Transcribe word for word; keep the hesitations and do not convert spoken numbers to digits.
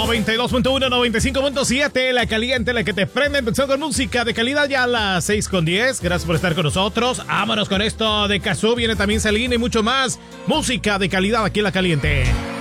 noventa y dos punto uno, noventa y cinco punto siete, la caliente, la que te prende. Empezó con música de calidad ya a las seis con diez. Gracias por estar con nosotros. Vámonos con esto de Cazzu. Viene también Selena y mucho más. Música de calidad aquí en la caliente.